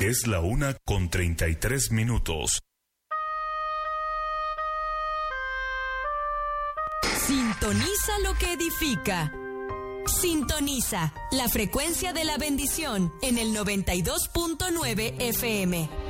Es la 1:33. Sintoniza lo que edifica. Sintoniza la frecuencia de la bendición en el 92.9 FM.